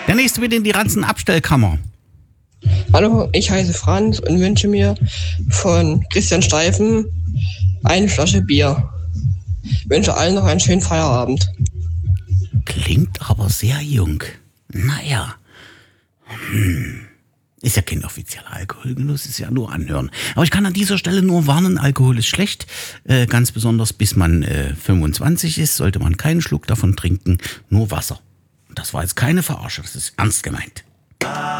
Der nächste bitte in die Ranzen-Abstellkammer. Hallo, ich heiße Franz und wünsche mir von Christian Steifen eine Flasche Bier. Wünsche allen noch einen schönen Feierabend. Klingt aber sehr jung. Naja. Ist ja kein offizieller Alkoholgenuss, ist ja nur anhören. Aber ich kann an dieser Stelle nur warnen, Alkohol ist schlecht. Ganz besonders bis man 25 ist, sollte man keinen Schluck davon trinken, nur Wasser. Und das war jetzt keine Verarsche, das ist ernst gemeint.